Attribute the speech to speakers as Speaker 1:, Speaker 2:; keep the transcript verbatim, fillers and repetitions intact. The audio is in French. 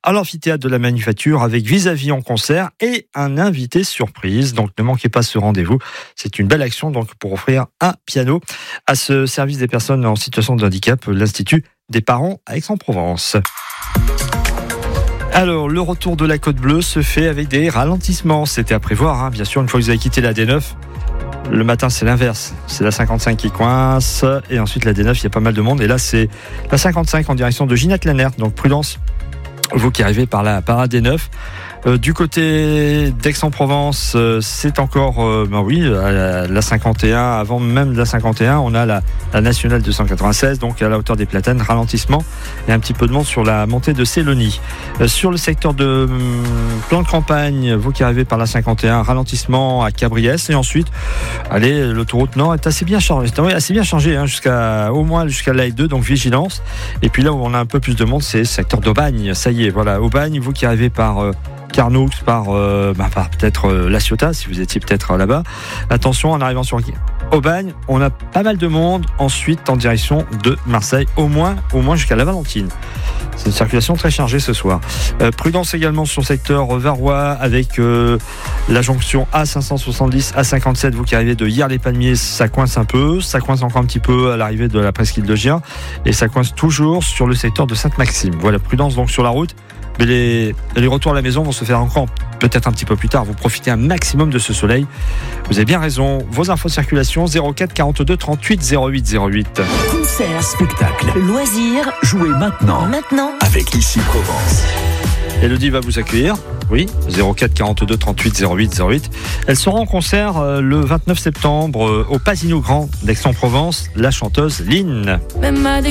Speaker 1: à l'amphithéâtre de la Manufacture avec Vis-à-vis en concert et un invité surprise. Donc ne manquez pas ce rendez-vous. C'est une belle action donc pour offrir un piano à ce service des personnes en situation de handicap, l'Institut des parents à Aix-en-Provence. Alors, le retour de la Côte Bleue se fait avec des ralentissements. C'était à prévoir, hein. Bien sûr, une fois que vous avez quitté la D neuf, le matin, c'est l'inverse. C'est la cinquante-cinq qui coince. Et ensuite, la D neuf, il y a pas mal de monde. Et là, c'est la cinquante-cinq en direction de Ginette-Lanert. Donc, prudence, vous qui arrivez par la, par la D neuf. Euh, du côté d'Aix-en-Provence, euh, c'est encore, euh, ben oui, la, la cinquante et un, avant même la cinquante et un, on a la, la nationale deux cent quatre-vingt-seize, donc à la hauteur des Platanes, ralentissement et un petit peu de monde sur la montée de Célonie. Euh, sur le secteur de hum, plan de campagne, vous qui arrivez par la cinquante et un, ralentissement à Cabriès, et ensuite, allez, l'autoroute Nord est assez bien chargée, c'est assez bien chargée, hein, jusqu'à, au moins jusqu'à l'A E deux, donc vigilance. Et puis là où on a un peu plus de monde, c'est le secteur d'Aubagne. Ça y est, voilà, Aubagne, vous qui arrivez par euh, Carnoux, par, euh, bah, par peut-être euh, La Ciotat, si vous étiez peut-être euh, là-bas. Attention, en arrivant sur Aubagne, on a pas mal de monde ensuite en direction de Marseille, au moins, au moins jusqu'à la Valentine. C'est une circulation très chargée ce soir. Euh, prudence également sur le secteur Varois avec euh, la jonction A cinq cent soixante-dix, A cinquante-sept, vous qui arrivez de Hyères-les-Palmiers, ça coince un peu, ça coince encore un petit peu à l'arrivée de la presqu'île de Gien, et ça coince toujours sur le secteur de Sainte-Maxime. Voilà, prudence donc sur la route. Mais les, les retours à la maison vont se faire encore peut-être un petit peu plus tard. Vous profitez un maximum de ce soleil. Vous avez bien raison. Vos infos de circulation, zéro quatre quarante-deux trente-huit zéro huit zéro huit.
Speaker 2: Concert,
Speaker 3: spectacle,
Speaker 2: loisirs,
Speaker 3: jouez maintenant.
Speaker 2: Maintenant,
Speaker 3: avec Ici Provence.
Speaker 1: Élodie va vous accueillir. Oui, zéro quatre quarante-deux trente-huit zéro huit zéro huit. Elle sera en concert euh, le vingt-neuf septembre euh, au Pasino Grand d'Aix-en-Provence, la chanteuse Lynn.
Speaker 4: Même à des